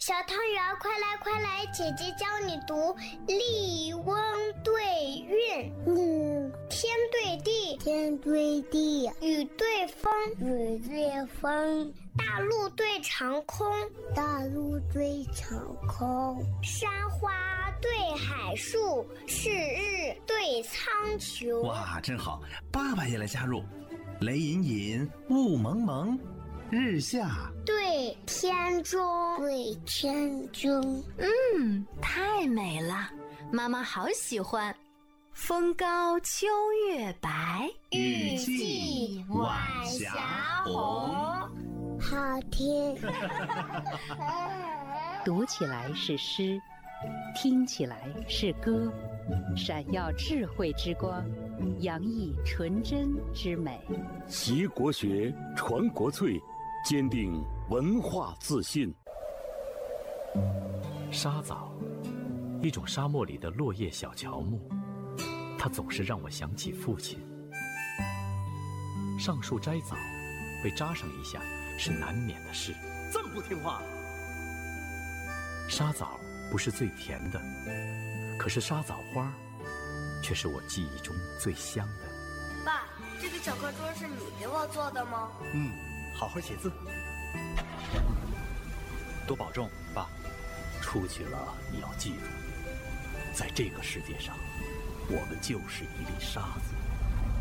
小汤圆，快来快来，姐姐教你读立翁对韵。天对地， 天对地； 雨对风， 雨对风； 大陆对长空， 大陆对长空； 山花对海树，是日对苍穹。 哇，真好！爸爸也来加入。雷隐隐，雾蒙蒙，日下对天中， 对天中。 太美了，妈妈好喜欢。风高秋月白， 雨霁晚霞红。 好听。 读起来是诗，听起来是歌，闪耀智慧之光，洋溢纯真之美。 习国学，传国粹，坚定文化自信。 沙枣，一种沙漠里的落叶小乔木，它总是让我想起父亲。上树摘枣，被扎上一下是难免的事。 这么不听话！ 沙枣不是最甜的，可是沙枣花却是我记忆中最香的。 爸，这个小课桌是你给我做的吗？ 好好写字，多保重，爸。 出去了你要记住，在这个世界上，我们就是一粒沙子。